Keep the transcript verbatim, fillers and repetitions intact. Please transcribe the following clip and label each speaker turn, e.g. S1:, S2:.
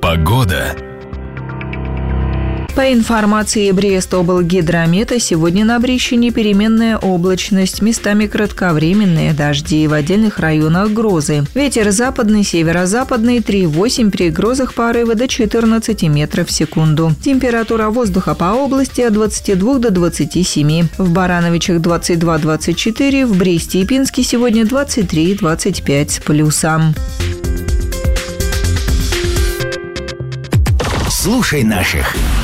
S1: Погода.
S2: По информации Брестоблгидромета, сегодня на Брещине переменная облачность, местами кратковременные дожди, в отдельных районах грозы. Ветер западный, северо-западный, три-восемь, при грозах порывы до четырнадцати метров в секунду. Температура воздуха по области от двадцати двух до двадцати семи. В Барановичах двадцать два - двадцать четыре, в Бресте и Пинске сегодня двадцать три - двадцать пять с плюсом.
S1: Слушай наших.